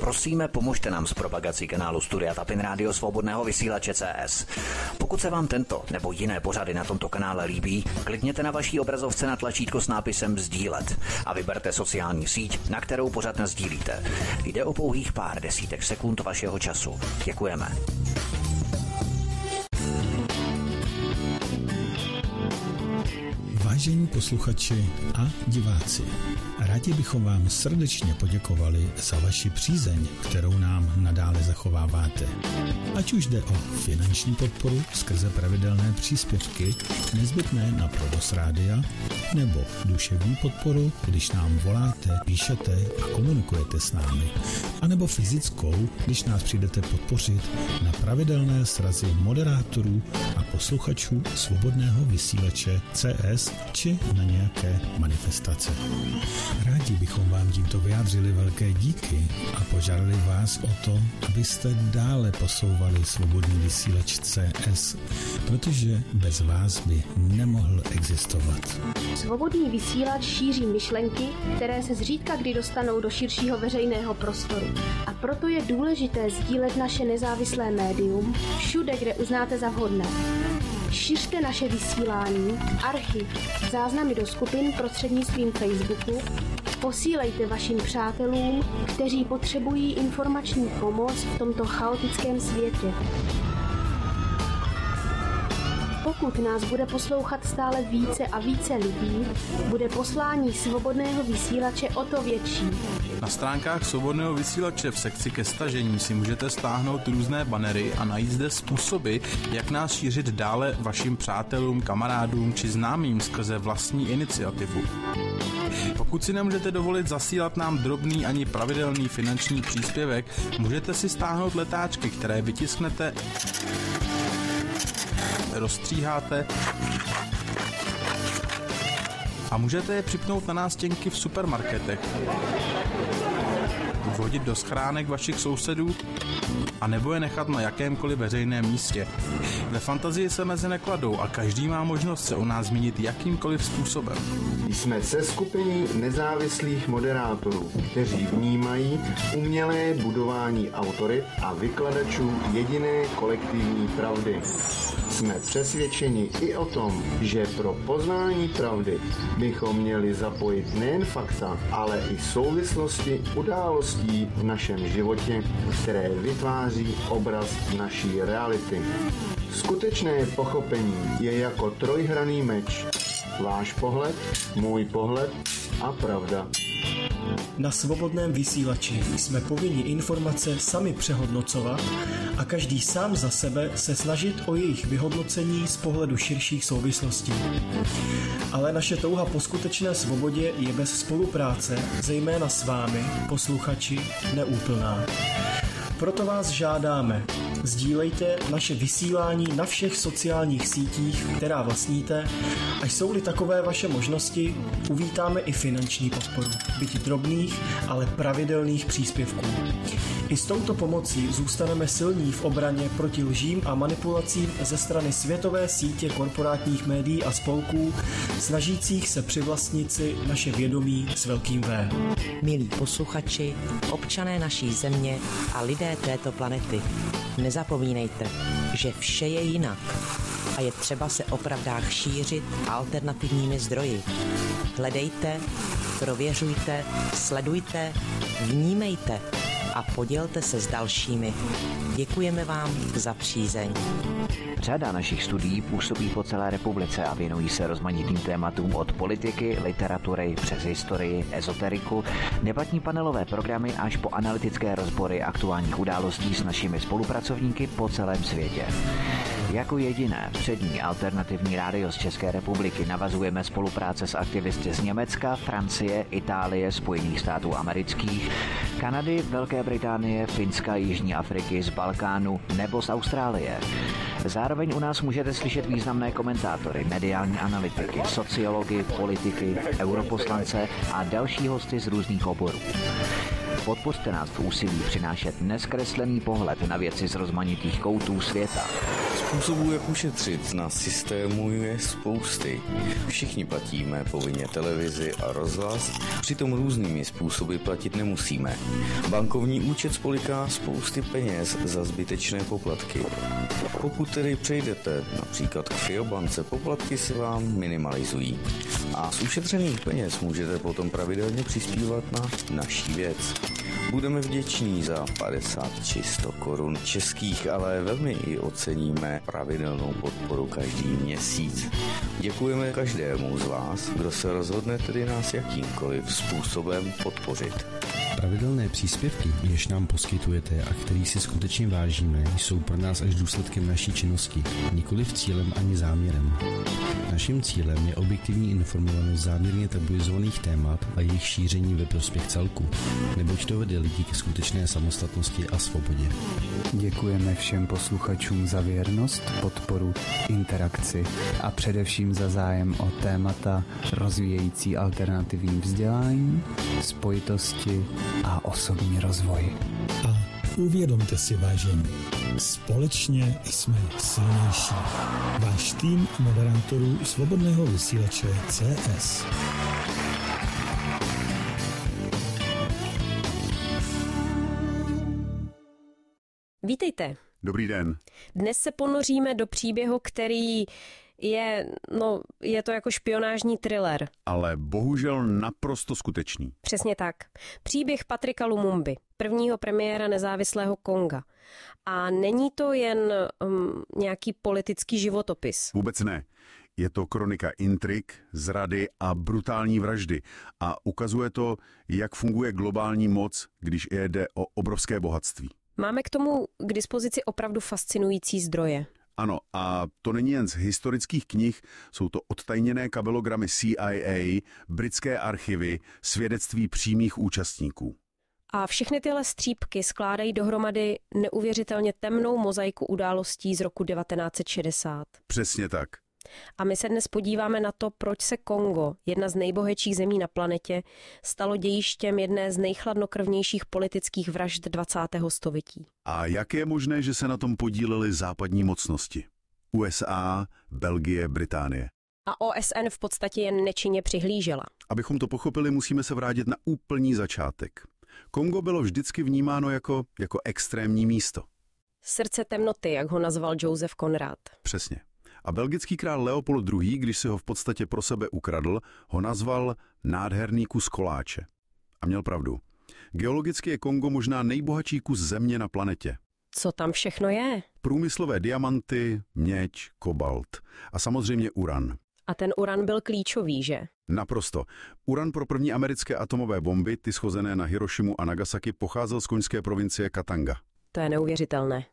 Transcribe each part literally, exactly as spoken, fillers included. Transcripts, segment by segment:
Prosíme, pomožte nám s propagací kanálu Studia Tapin Rádio Svobodného vysílače C S. Pokud se vám tento nebo jiné pořady na tomto kanále líbí, klikněte na vaší obrazovce na tlačítko s nápisem sdílet a vyberte sociální síť, na kterou pořad nasdílíte. Jde o pouhých pár desítek sekund vašeho času. Děkujeme. Vážení posluchači a diváci, rádi bychom vám srdečně poděkovali za vaši přízeň, kterou nám nadále zachováváte. Ať už jde o finanční podporu skrze pravidelné příspěvky nezbytné na provoz rádia, nebo duševní podporu, když nám voláte, píšete a komunikujete s námi, anebo fyzickou, když nás přijdete podpořit na pravidelné srazy moderátorů a posluchačů svobodného vysílače C S či na nějaké manifestace. Rádi bychom vám tímto vyjádřili velké díky a požádali vás o to, abyste dále posouvali svobodný vysílač C S, protože bez vás by nemohl existovat. Svobodný vysílač šíří myšlenky, které se zřídka kdy dostanou do širšího veřejného prostoru. A proto je důležité sdílet naše nezávislé médium všude, kde uznáte za vhodné. Šiřte naše vysílání, archiv, záznamy do skupin prostřednictvím Facebooku, posílejte vašim přátelům, kteří potřebují informační pomoc v tomto chaotickém světě. Pokud nás bude poslouchat stále více a více lidí, bude poslání svobodného vysílače o to větší. Na stránkách svobodného vysílače v sekci ke stažení si můžete stáhnout různé banery a najít zde způsoby, jak nás šířit dále vašim přátelům, kamarádům či známým skrze vlastní iniciativu. Pokud si nemůžete dovolit zasílat nám drobný ani pravidelný finanční příspěvek, můžete si stáhnout letáčky, které vytisknete, rozstříháte a můžete je připnout na nástěnky v supermarketech, vhodit do schránek vašich sousedů a nebo je nechat na jakémkoliv veřejném místě. Ve fantazii se meze nekladou a každý má možnost se o nás zmínit jakýmkoliv způsobem. Jsme se skupiní nezávislých moderátorů, kteří vnímají umělé budování autorit a vykladačů jediné kolektivní pravdy. Jsme přesvědčeni i o tom, že pro poznání pravdy bychom měli zapojit nejen fakta, ale i souvislosti událostí v našem životě, které vytváří obraz naší reality. Skutečné pochopení je jako trojhranný meč. Váš pohled, můj pohled a pravda. Na svobodném vysílači jsme povinni informace sami přehodnocovat a každý sám za sebe se snažit o jejich vyhodnocení z pohledu širších souvislostí. Ale naše touha po skutečné svobodě je bez spolupráce, zejména s vámi, posluchači, neúplná. Proto vás žádáme, sdílejte naše vysílání na všech sociálních sítích, která vlastníte, a jsou-li takové vaše možnosti, uvítáme i finanční podporu, byť drobných, ale pravidelných příspěvků. I s touto pomocí zůstaneme silní v obraně proti lžím a manipulacím ze strany světové sítě korporátních médií a spolků, snažících se přivlastnit si naše vědomí s velkým V. Milí posluchači, občané naší země a lidé této planety, nezapomínejte, že vše je jinak a je třeba se o pravdách šířit alternativními zdroji. Hledejte, prověřujte, sledujte, vnímejte a podělte se s dalšími. Děkujeme vám za přízeň. Řada našich studií působí po celé republice a věnují se rozmanitým tématům od politiky, literatury přes historii, ezoteriku, debatní panelové programy až po analytické rozbory aktuálních událostí s našimi spolupracovníky po celém světě. Jako jediné přední alternativní rádio z České republiky navazujeme spolupráce s aktivisty z Německa, Francie, Itálie, Spojených států amerických, Kanady, Velké Británie, Finska, Jižní Afriky, z Balkánu nebo z Austrálie. Zároveň u nás můžete slyšet významné komentátory, mediální analytiky, sociology, politiky, europoslance a další hosty z různých oborů. Podpořte nás v úsilí přinášet neskreslený pohled na věci z rozmanitých koutů světa. Způsobů, jak ušetřit na systému, je spousty. Všichni platíme povinně televizi a rozhlas, přitom různými způsoby platit nemusíme. Bankovní účet spoliká spousty peněz za zbytečné poplatky. Pokud tedy přejdete například k Fiobance, poplatky se vám minimalizují. A z ušetřených peněz můžete potom pravidelně přispívat na naší věc. Budeme vděční za padesát či sto korun českých, ale velmi i oceníme pravidelnou podporu každý měsíc. Děkujeme každému z vás, kdo se rozhodne tedy nás jakýmkoliv způsobem podpořit. Pravidelné příspěvky, jež nám poskytujete a který si skutečně vážíme, jsou pro nás až důsledkem naší činnosti, nikoliv cílem ani záměrem. Naším cílem je objektivní informovanost záměrně tabuizovaných témat a jejich šíření ve prospěch celku, neboť to vede lidi ke skutečné samostatnosti a svobodě. Děkujeme všem posluchačům za věrnost, podporu, interakci a především za zájem o témata rozvíjející alternativní vzdělání, spojitosti a osobní rozvoj. A uvědomte si, vážení, společně jsme silnější. Váš tým moderátorů Svobodného vysílače C S. Vítejte. Dobrý den. Dnes se ponoříme do příběhu, který je, no, je to jako špionážní thriller. Ale bohužel naprosto skutečný. Přesně tak. Příběh Patricka Lumumby, prvního premiéra nezávislého Konga. A není to jen um, nějaký politický životopis. Vůbec ne. Je to kronika intrik, zrady a brutální vraždy. A ukazuje to, jak funguje globální moc, když jde o obrovské bohatství. Máme k tomu k dispozici opravdu fascinující zdroje. Ano, a to není jen z historických knih, jsou to odtajněné kabelogramy C I A, britské archivy, svědectví přímých účastníků. A všechny tyhle střípky skládají dohromady neuvěřitelně temnou mozaiku událostí z roku devatenáct set šedesát. Přesně tak. A my se dnes podíváme na to, proč se Kongo, jedna z nejbohatších zemí na planetě, stalo dějištěm jedné z nejchladnokrvnějších politických vražd dvacátého století. A jak je možné, že se na tom podílely západní mocnosti? U S A, Belgie, Británie. A O S N v podstatě jen nečinně přihlížela. Abychom to pochopili, musíme se vrátit na úplný začátek. Kongo bylo vždycky vnímáno jako, jako extrémní místo. Srdce temnoty, jak ho nazval Joseph Conrad. Přesně. A belgický král Leopold druhý., když si ho v podstatě pro sebe ukradl, ho nazval nádherný kus koláče. A měl pravdu. Geologicky je Kongo možná nejbohatší kus země na planetě. Co tam všechno je? Průmyslové diamanty, měď, kobalt a samozřejmě uran. A ten uran byl klíčový, že? Naprosto. Uran pro první americké atomové bomby, ty shozené na Hirošimu a Nagasaki, pocházel z koňské provincie Katanga. To je neuvěřitelné.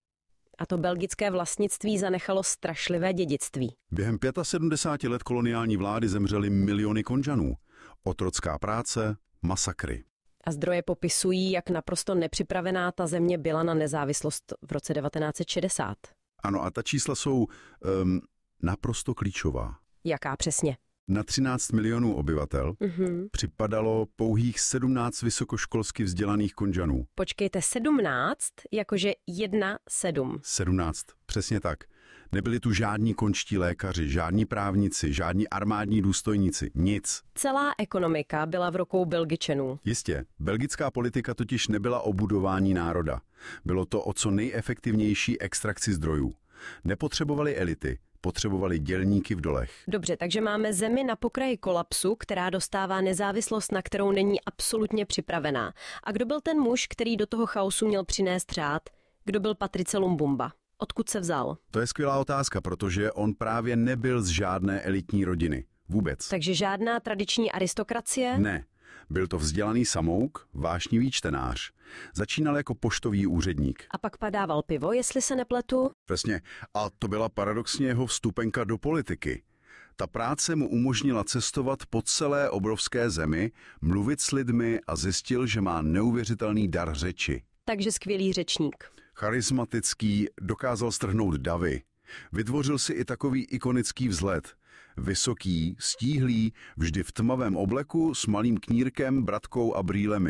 A to belgické vlastnictví zanechalo strašlivé dědictví. Během sedmdesáti pěti let koloniální vlády zemřely miliony Konžanů. Otrocká práce, masakry. A zdroje popisují, jak naprosto nepřipravená ta země byla na nezávislost v roce devatenáct set šedesát. Ano, a ta čísla jsou um, naprosto klíčová. Jaká přesně? Na třináct milionů obyvatel mm-hmm. připadalo pouhých sedmnáct vysokoškolsky vzdělaných Konžanů. Počkejte, sedmnáct? Jakože jedna sedm. sedmnáct, přesně tak. Nebyli tu žádní končtí lékaři, žádní právníci, žádní armádní důstojníci, nic. Celá ekonomika byla v rukou Belgičanů. Jistě, belgická politika totiž nebyla o budování národa. Bylo to o co nejefektivnější extrakci zdrojů. Nepotřebovali elity, potřebovali dělníky v dolech. Dobře, takže máme zemi na pokraji kolapsu, která dostává nezávislost, na kterou není absolutně připravená. A kdo byl ten muž, který do toho chaosu měl přinést řád? Kdo byl Patrice Lumumba? Odkud se vzal? To je skvělá otázka, protože on právě nebyl z žádné elitní rodiny. Vůbec. Takže žádná tradiční aristokracie? Ne. Byl to vzdělaný samouk, vášnivý čtenář. Začínal jako poštový úředník. A pak padával pivo, jestli se nepletu? Přesně. A to byla paradoxně jeho vstupenka do politiky. Ta práce mu umožnila cestovat po celé obrovské zemi, mluvit s lidmi a zjistil, že má neuvěřitelný dar řeči. Takže skvělý řečník. Charismatický, dokázal strhnout davy. Vytvořil si i takový ikonický vzhled. Vysoký, stíhlý, vždy v tmavém obleku s malým knírkem, bratkou a brýlemi.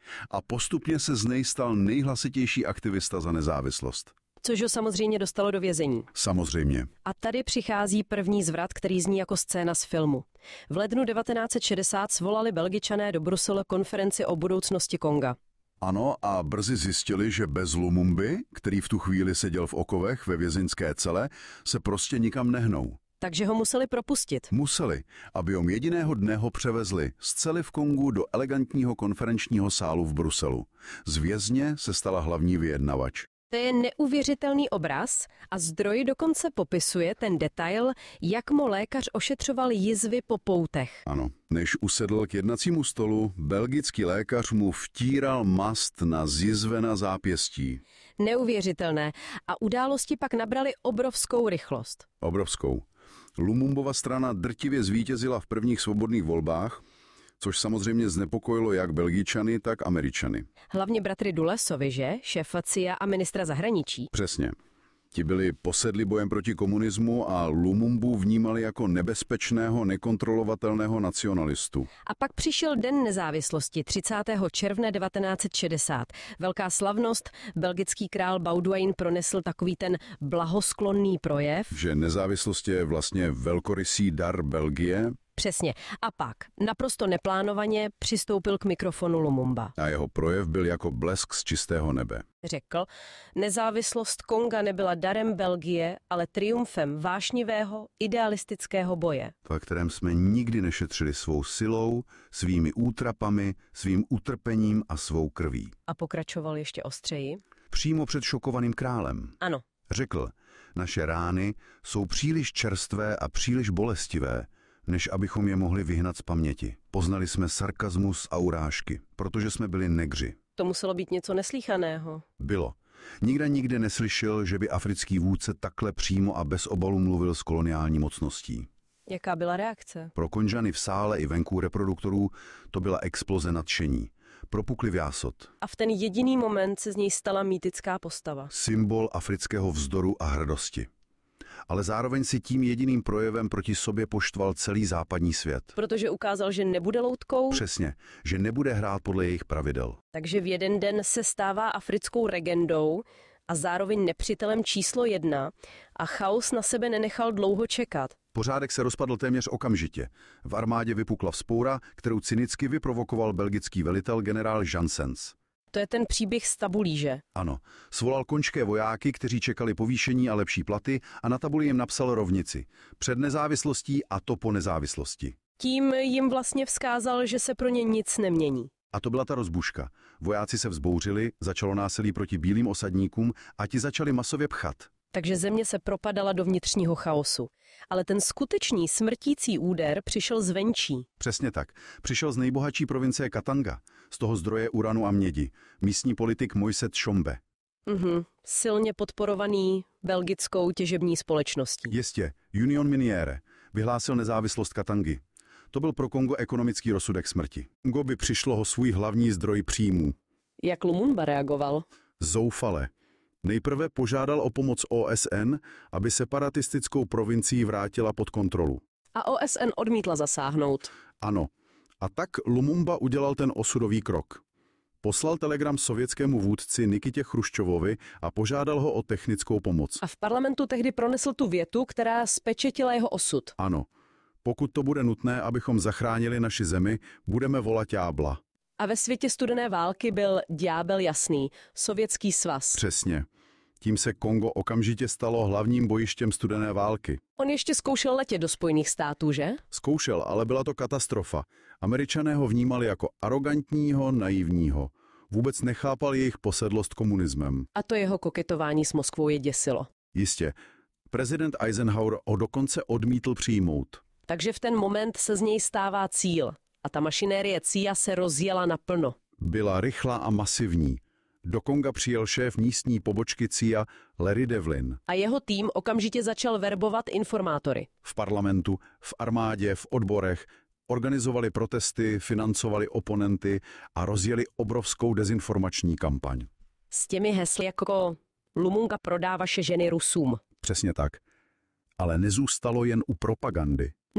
A postupně se z něj stal nejhlasitější aktivista za nezávislost. Což ho samozřejmě dostalo do vězení. Samozřejmě. A tady přichází první zvrat, který zní jako scéna z filmu. V lednu devatenáct set šedesát svolali Belgičané do Bruselu konferenci o budoucnosti Konga. Ano, a brzy zjistili, že bez Lumumby, který v tu chvíli seděl v okovech ve vězeňské cele, se prostě nikam nehnou. Takže ho museli propustit. Museli, aby om jediného dne ho převezli z cely v Kongu do elegantního konferenčního sálu v Bruselu. Z vězně se stala hlavní vyjednavač. To je neuvěřitelný obraz a zdroj dokonce popisuje ten detail, jak mu lékař ošetřoval jizvy po poutech. Ano, než usedl k jednacímu stolu, belgický lékař mu vtíral mast na zjizvená zápěstí. Neuvěřitelné. A události pak nabraly obrovskou rychlost. Obrovskou. Lumumbova strana drtivě zvítězila v prvních svobodných volbách, což samozřejmě znepokojilo jak Belgičany, tak Američany. Hlavně bratry Dulesovi, že? Šéfa C I A a ministra zahraničí. Přesně. Ti byli posedli bojem proti komunismu a Lumumbu vnímali jako nebezpečného, nekontrolovatelného nacionalistu. A pak přišel Den nezávislosti třicátého června devatenáct set šedesát. Velká slavnost, belgický král Baudouin pronesl takový ten blahosklonný projev. Že nezávislost je vlastně velkorysý dar Belgie. Přesně. A pak, naprosto neplánovaně, přistoupil k mikrofonu Lumumba. A jeho projev byl jako blesk z čistého nebe. Řekl, nezávislost Konga nebyla darem Belgie, ale triumfem vášnivého, idealistického boje. ve kterém jsme nikdy nešetřili svou silou, svými útrapami, svým utrpením a svou krví. A pokračoval ještě ostřeji. Přímo před šokovaným králem. Ano. Řekl, naše rány jsou příliš čerstvé a příliš bolestivé, než abychom je mohli vyhnat z paměti. Poznali jsme sarkazmus a urážky, protože jsme byli negři. To muselo být něco neslýchaného. Bylo. Nikdo nikdy neslyšel, že by africký vůdce takhle přímo a bez obalu mluvil s koloniální mocností. Jaká byla reakce? Pro Konžany v sále i venku reproduktorů to byla exploze nadšení. Propukli v jásot. A v ten jediný moment se z něj stala mýtická postava. Symbol afrického vzdoru a hrdosti. Ale zároveň si tím jediným projevem proti sobě poštval celý západní svět. Protože ukázal, že nebude loutkou? Přesně, že nebude hrát podle jejich pravidel. Takže v jeden den se stává africkou legendou a zároveň nepřítelem číslo jedna a chaos na sebe nenechal dlouho čekat. Pořádek se rozpadl téměř okamžitě. V armádě vypukla vzpoura, kterou cynicky vyprovokoval belgický velitel generál Janssens. To je ten příběh z tabulí, že? Ano. Svolal končské vojáky, kteří čekali povýšení a lepší platy a na tabuli jim napsal rovnici. Před nezávislostí a to po nezávislosti. Tím jim vlastně vzkázal, že se pro ně nic nemění. A to byla ta rozbuška. Vojáci se vzbouřili, začalo násilí proti bílým osadníkům a ti začali masově pchat. Takže země se propadala do vnitřního chaosu. Ale ten skutečný smrtící úder přišel zvenčí. Přesně tak. Přišel z nejbohatší provincie Katanga, z toho zdroje uranu a mědi, místní politik Moise Tshombe. Mhm, silně podporovaný belgickou těžební společností. Jistě, Union Miniere vyhlásil nezávislost Katangy. To byl pro Kongo ekonomický rozsudek smrti. Kongo by přišlo ho svůj hlavní zdroj příjmů. Jak Lumumba reagoval? Zoufale. Nejprve požádal o pomoc O S N, aby separatistickou provincii vrátila pod kontrolu. A O S N odmítla zasáhnout. Ano. A tak Lumumba udělal ten osudový krok. Poslal telegram sovětskému vůdci Nikitě Chruščovovi a požádal ho o technickou pomoc. A v parlamentu tehdy pronesl tu větu, která spečetila jeho osud. Ano. Pokud to bude nutné, abychom zachránili naši zemi, budeme volat ďábla. A ve světě studené války byl ďábel jasný, Sovětský svaz. Přesně. Tím se Kongo okamžitě stalo hlavním bojištěm studené války. On ještě zkoušel letět do Spojených států, že? Zkoušel, ale byla to katastrofa. Američané ho vnímali jako arrogantního, naivního. Vůbec nechápal jejich posedlost komunismem. A to jeho koketování s Moskvou je děsilo. Jistě. Prezident Eisenhower ho dokonce odmítl přijmout. Takže v ten moment se z něj stává cíl. A ta mašinérie C I A se rozjela naplno. Byla rychlá a masivní. Do Konga přijel šéf místní pobočky C I A Larry Devlin. A jeho tým okamžitě začal verbovat informátory. V parlamentu, v armádě, v odborech organizovali protesty, financovali oponenty a rozjeli obrovskou dezinformační kampaň. S těmi hesly jako Lumumba prodá vaše ženy Rusům. Přesně tak. Ale nezůstalo jen u propagandy. Ne.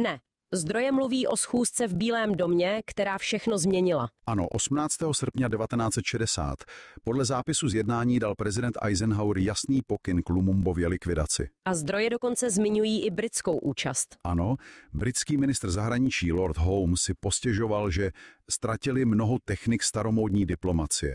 Zdroje mluví o schůzce v Bílém domě, která všechno změnila. Ano, osmnáctého srpna devatenáct set šedesát. Podle zápisu z jednání dal prezident Eisenhower jasný pokyn k Lumumbově likvidaci. A zdroje dokonce zmiňují i britskou účast. Ano, britský ministr zahraničí Lord Holmes si postěžoval, že ztratili mnoho technik staromódní diplomacie.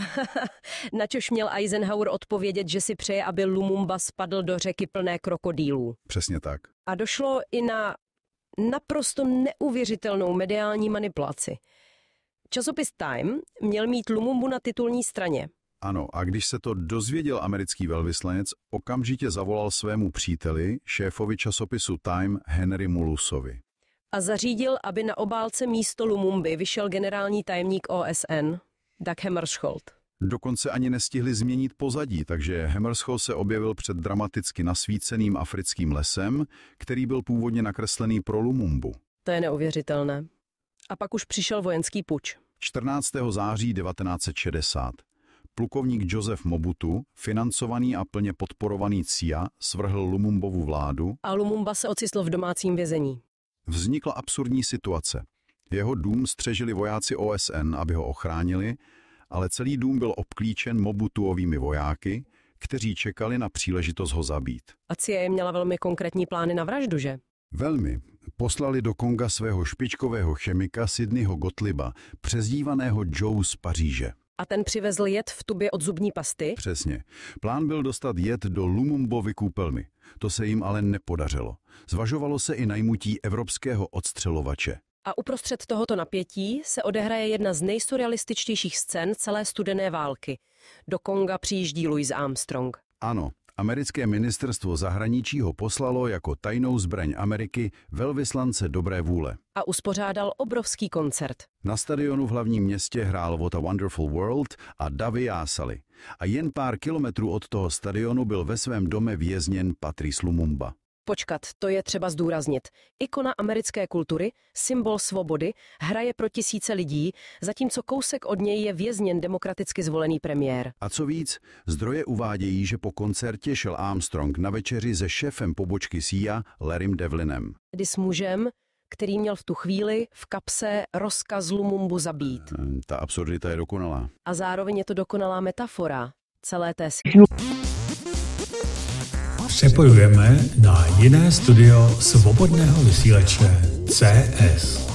Načož měl Eisenhower odpovědět, že si přeje, aby Lumumba spadl do řeky plné krokodýlů. Přesně tak. A došlo i na naprosto neuvěřitelnou mediální manipulaci. Časopis Time měl mít Lumumbu na titulní straně. Ano, a když se to dozvěděl americký velvyslanec, okamžitě zavolal svému příteli, šéfovi časopisu Time Henry Mulusovi. A zařídil, aby na obálce místo Lumumby vyšel generální tajemník O S N, Dag Hammarskjöld. Dokonce ani nestihli změnit pozadí, takže Hammarskjöld se objevil před dramaticky nasvíceným africkým lesem, který byl původně nakreslený pro Lumumbu. To je neuvěřitelné. A pak už přišel vojenský puč. čtrnáctého září devatenáct set šedesát. Plukovník Joseph Mobutu, financovaný a plně podporovaný C I A, svrhl Lumumbovu vládu a Lumumba se ocitl v domácím vězení. Vznikla absurdní situace. Jeho dům střežili vojáci O S N, aby ho ochránili, ale celý dům byl obklíčen Mobutuovými vojáky, kteří čekali na příležitost ho zabít. A C I A měla velmi konkrétní plány na vraždu, že? Velmi. Poslali do Konga svého špičkového chemika Sidneyho Gottlieba, přezdívaného Joe z Paříže. A ten přivezl jed v tubě od zubní pasty? Přesně. Plán byl dostat jed do Lumumbovy koupelny. To se jim ale nepodařilo. Zvažovalo se i najmutí evropského odstřelovače. A uprostřed tohoto napětí se odehraje jedna z nejsurrealističtějších scén celé studené války. Do Konga přijíždí Louis Armstrong. Ano, americké ministerstvo zahraničí ho poslalo jako tajnou zbraň Ameriky velvyslance dobré vůle. A uspořádal obrovský koncert. Na stadionu v hlavním městě hrál What a Wonderful World a davy jásali. A jen pár kilometrů od toho stadionu byl ve svém dome vězněn Patrice Lumumba. Počkat, to je třeba zdůraznit. Ikona americké kultury, symbol svobody, hraje pro tisíce lidí, zatímco kousek od něj je vězněn demokraticky zvolený premiér. A co víc, zdroje uvádějí, že po koncertě šel Armstrong na večeři se šéfem pobočky C I A Larrym Devlinem. Kdy s mužem, který měl v tu chvíli v kapse rozkaz Lumumbu zabít. Ta absurdita je dokonalá. A zároveň je to dokonalá metafora celé té Přepojujeme na jiné studio svobodného vysílače C S.